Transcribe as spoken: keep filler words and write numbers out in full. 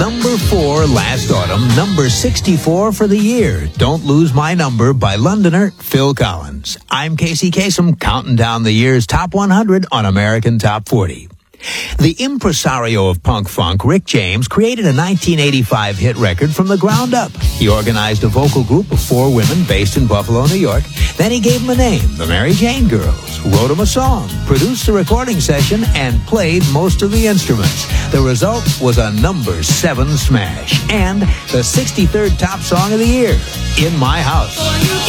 Number four last autumn, number sixty-four for the year. Don't Lose My Number by Londoner Phil Collins. I'm Casey Kasem, counting down the year's top one hundred on American Top forty. The impresario of punk funk, Rick James, created a nineteen eighty-five hit record from the ground up. He organized a vocal group of four women based in Buffalo, New York. Then he gave them a name, the Mary Jane Girls, wrote them a song, produced the recording session, and played most of the instruments. The result was a number seven smash and the sixty-third top song of the year, In My House.